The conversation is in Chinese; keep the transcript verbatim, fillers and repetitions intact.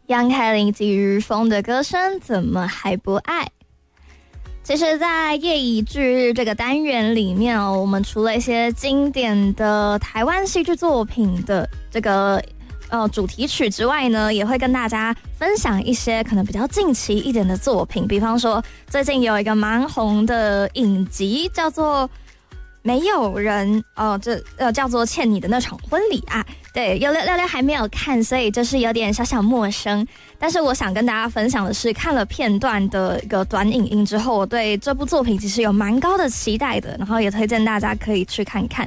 杨凯琳及于峰的歌声怎么还不爱？其实在夜以继日这个单元里面哦，我们除了一些经典的台湾戏剧作品的这个呃主题曲之外呢，也会跟大家分享一些可能比较近期一点的作品，比方说最近有一个蛮红的影集叫做没有人哦，这呃叫做欠你的那场婚礼啊，对，有六六还没有看，所以就是有点小小陌生。但是我想跟大家分享的是，看了片段的一个短影音之后，我对这部作品其实有蛮高的期待的，然后也推荐大家可以去看看。